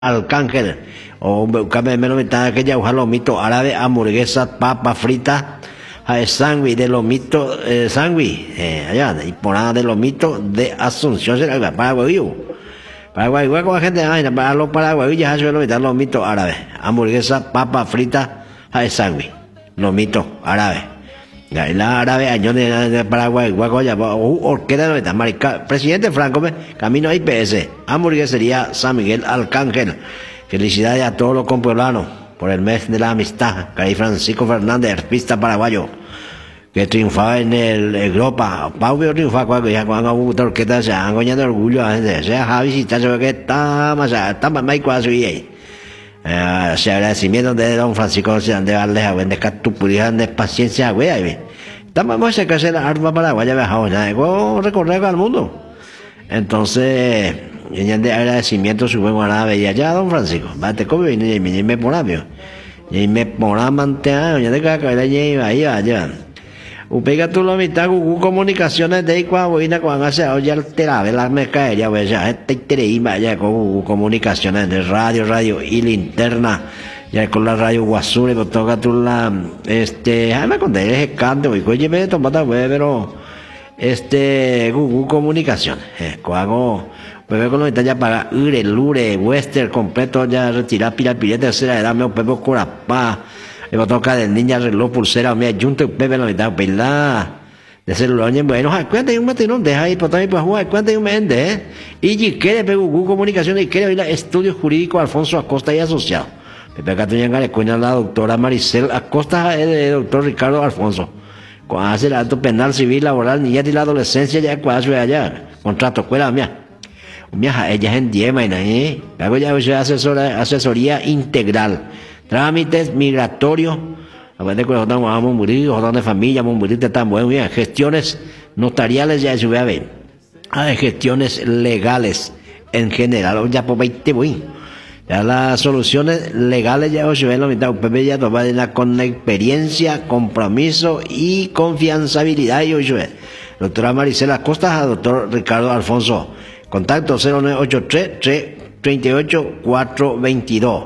Arcángel, o cambia menos mitad que ya usa lomito árabe, hamburguesa, papa frita, sándwich de lomito, sándwich, allá, y porada de lomito de Asunción, Paraguay. Paraguay, con la gente, para los paraguayos ya se lo lomito árabe, hamburguesa, papa frita, sándwich, lomito árabe. La árabe, año de Paraguay, Guacoya, orquesta de Marica, presidente Franco, camino a IPS, hamburguesería San Miguel Arcángel. Felicidades a todos los compueblanos por el mes de la amistad. Cari Francisco Fernández, artista paraguayo, que triunfaba en el Europa. Pablo triunfaba cuando ya cuando hubo orquesta, se han ganado orgullo a gente, se ha visitado que está más cuasi ahí. Se agradecimiento de don Francisco de darles a vender catupurijan de paciencia, güey. Estamos a hacer la arma paraguaya viajado, ya recorrer al mundo. Entonces, de agradecimiento su buen árabe y allá don Francisco, bate como viene y me ponabio. Y me ponaba mantener, ya de caca, ahí allá. Upega tu la mitad comunicaciones de Ecuador cuando hace ya altera la mercadería pues ya este tereima ya con comunicaciones de radio y linterna ya con la radio Guasure con toca tu la me conté ese canto y oye me tomata pero Google comunicación cuando pues con lo ya para lure western completo ya retirar pila tercera edad me pepe corapá. Le toca del niña reloj pulsera me junto pepe la mitad pelada de celular bueno cuenta un matinón deja ahí por también para jugar cuenta un mende y quiere Google comunicación y quiere ir a estudios jurídicos Alfonso Acosta y asociado pepe Catuñanga le cuenta la doctora Maricel Acosta el doctor Ricardo Alfonso cuando hace el acto penal civil laboral niña de la adolescencia ya cuando allá contrato escuela mía ella es en Diema y hago ya asesoría integral trámites migratorios, aparte que nosotros vamos a morir, nosotros de familia, vamos a morir de tan bueno, bien, gestiones notariales ya se ve a ver, gestiones legales en general, ya por 20 voy, ya las soluciones legales ya se ven la mitad, usted ya con experiencia, compromiso y confianzabilidad, doctora Maricela Acosta, doctor Ricardo Alfonso, contacto 0983-38-422.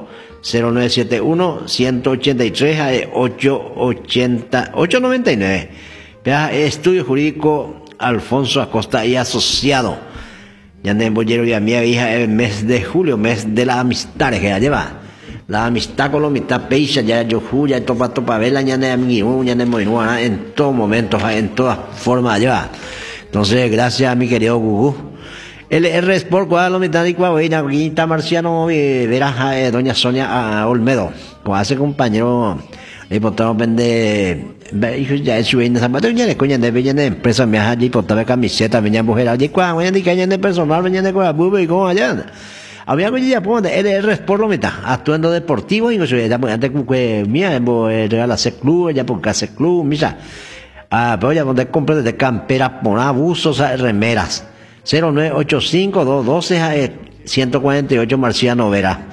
0971-183-899. Estudio Jurídico Alfonso Acosta y Asociado. Ya en Bollero y a mi hija el mes de julio, mes de la amistad, que ya lleva. La amistad con la amistad peisa, ya yo ya topa vela, ya de amigo, ya de moinua, en todo momento, en todas formas lleva. Entonces, gracias a mi querido Gugu. LR Sport, cuadro mitad y cuadro, Guita Marciano, verás doña Sonia Olmedo, como hace compañero, diputado vende, ya es su en zapato, ya le coñan de empresa, me allí, portaba camiseta, venía mujer, allí, cuando venía de caña de personal, venía de con la bube y como allá. Había que ya pongo de LR Sport lo mitad, actuando deportivo, y no sé, ya antes como que mía, regala ese club, ya por casa club, misa. Pero ya donde compré de campera, poner abusos, remeras. 0985-212-148 Marciano Vera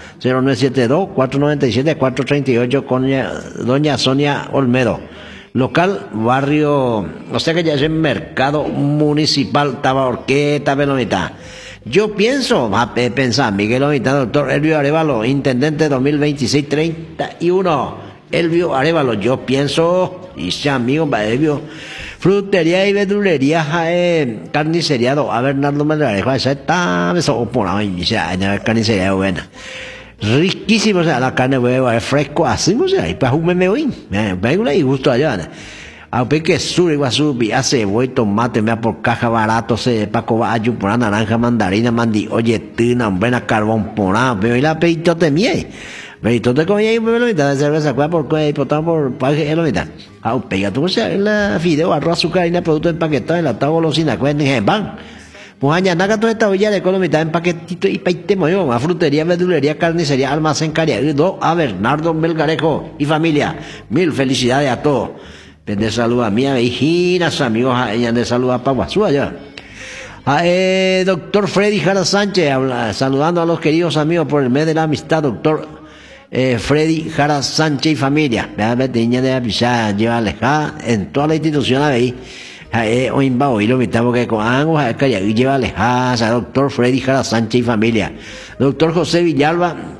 0972-497-438 con doña Sonia Olmedo local barrio o sea que ya es el mercado municipal Tabaorqueta Belomita. Yo pienso pensar Miguel Omita doctor Elvio Arevalo intendente 2026-31 Elvio Arevalo yo pienso y sea amigo Elvio frutería y verdulería carnicería a Bernardo Melgarejo esa está eso por ahí carnicería buena riquísimo o sea la carne hueva fresco así o sea y para un meme hoy me y gusto allá a ver que sur iguazú hace voy tomate me por caja barato se paco va ayu por naranja mandarina mandi oye tina buena carbón por veo y la peito de miel. Pero tú te comías una mitad de cerveza, ¿cuál por qué? Por pague la mitad. Pega tú, o sea, la fideo, arroz, azúcar, harina, producto empaquetado, enlatado, golosina, cuenta, en pan. Pues añada toda esta olla de con la mitad en paquetito y paite moyo, a frutería, verdulería, carnicería, almacén, cariado, a Bernardo Melgarejo y familia. Mil felicidades a todos. De salud a mi hijinas, amigos, ella de salud a Paguazú allá. Doctor Freddy Jara Sánchez, saludando a los queridos amigos por el mes de la amistad, doctor. Freddy Jara Sánchez y familia, niña de Apisá, lleva alejada en toda la institución ahí, oimba oílo mitad porque con algo acá ya lleva alejadas, doctor Freddy Jara Sánchez y familia. Doctor José Villalba,